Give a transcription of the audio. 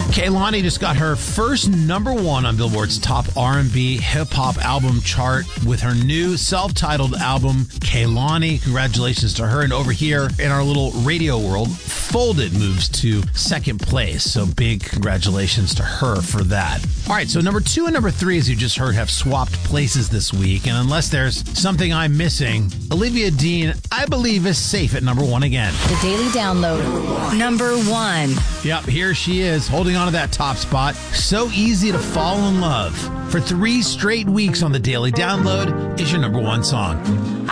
Kehlani just got her first number one on Billboard's top R&B hip-hop album chart with her new self-titled album, Kehlani. Congratulations to her. And over here in our little radio world, Folded moves to second place. So big congratulations to her for that. All right, so number 2 and number 3, as you just heard, have swapped places this week. And unless there's something I'm missing, Olivia Dean, I believe, is safe at number 1 again. The Daily Download. Number 1. Yep, here she is, holding on to that top spot. So easy to fall in love. For 3 straight weeks on the Daily Download is your number 1 song.